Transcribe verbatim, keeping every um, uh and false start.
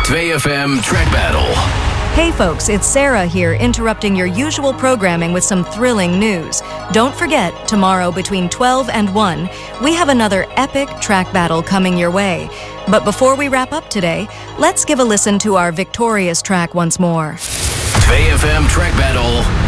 two F M Track Battle. Hey folks, it's Sarah here, interrupting your usual programming with some thrilling news. Don't forget, tomorrow between twelve and one, we have another epic track battle coming your way. But before we wrap up today, let's give a listen to our victorious track once more. two F M Track Battle.